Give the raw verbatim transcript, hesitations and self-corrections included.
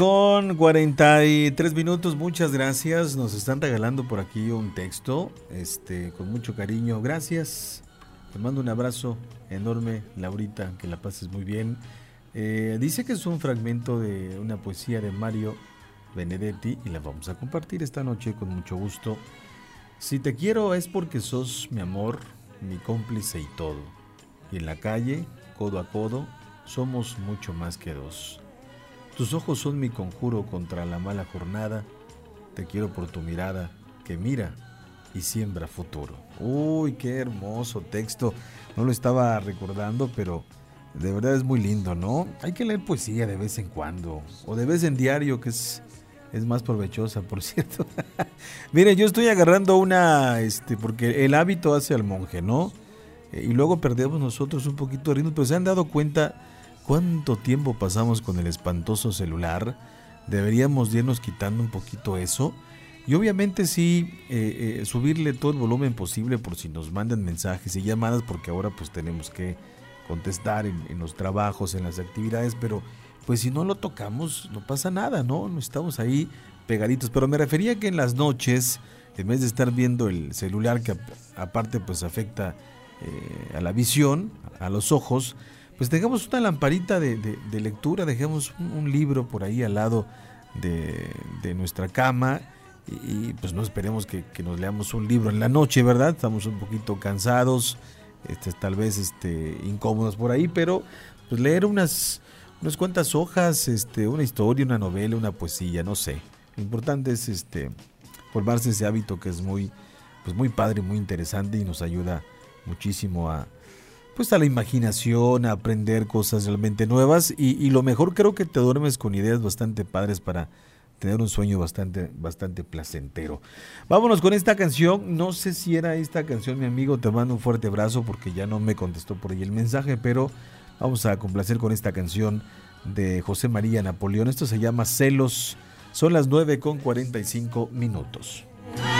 Con cuarenta y tres minutos, muchas gracias. Nos están regalando por aquí un texto, este, con mucho cariño. Gracias. Te mando un abrazo enorme, Laurita, que la pases muy bien. Eh, dice que es un fragmento de una poesía de Mario Benedetti y la vamos a compartir esta noche con mucho gusto. Si te quiero es porque sos mi amor, mi cómplice y todo. Y en la calle, codo a codo, somos mucho más que dos. Tus ojos son mi conjuro contra la mala jornada. Te quiero por tu mirada, que mira y siembra futuro. Uy, qué hermoso texto. No lo estaba recordando, pero de verdad es muy lindo, ¿no? Hay que leer poesía de vez en cuando, o de vez en diario, que es, es más provechosa, por cierto. Mire, yo estoy agarrando una, este, porque el hábito hace al monje, ¿no? Eh, y luego perdemos nosotros un poquito de ritmo, pero ¿se han dado cuenta cuánto tiempo pasamos con el espantoso celular? Deberíamos irnos quitando un poquito eso. Y obviamente sí, eh, eh, subirle todo el volumen posible por si nos mandan mensajes y llamadas, porque ahora pues tenemos que contestar en, en los trabajos, en las actividades, pero pues si no lo tocamos no pasa nada, ¿no? No estamos ahí pegaditos. Pero me refería que en las noches, en vez de estar viendo el celular, que aparte pues afecta eh, a la visión, a los ojos, pues tengamos una lamparita de, de, de lectura, dejemos un, un libro por ahí al lado de, de nuestra cama y, y pues no esperemos que, que nos leamos un libro en la noche, ¿verdad? Estamos un poquito cansados, este, tal vez este, incómodos por ahí, pero pues leer unas, unas cuantas hojas, este, una historia, una novela, una poesía, no sé. Lo importante es este, formarse ese hábito que es muy, pues muy padre, muy interesante y nos ayuda muchísimo a pues a la imaginación, a aprender cosas realmente nuevas y, y lo mejor creo que te duermes con ideas bastante padres para tener un sueño bastante, bastante placentero. Vámonos con esta canción, no sé si era esta canción, mi amigo, te mando un fuerte abrazo porque ya no me contestó por ahí el mensaje, pero vamos a complacer con esta canción de José María Napoleón, esto se llama Celos, son las nueve con cuarenta y cinco minutos.